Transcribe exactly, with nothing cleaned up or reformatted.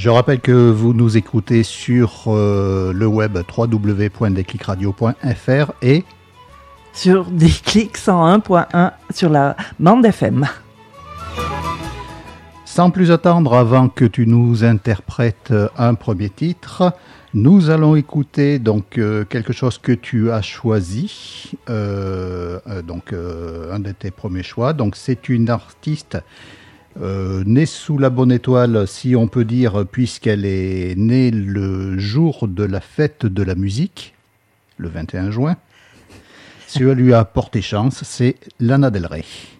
Je rappelle que vous nous écoutez sur euh, le web w w w point déclic radio point f r et sur Déclic cent un point un sur la bande F M. Sans plus attendre, avant que tu nous interprètes un premier titre, nous allons écouter donc euh, quelque chose que tu as choisi, euh, euh, donc euh, un de tes premiers choix. Donc c'est une artiste euh, née sous la bonne étoile, si on peut dire, puisqu'elle est née le jour de la fête de la musique, le vingt et un juin. Ce qui lui a porté chance, c'est Lana Del Rey.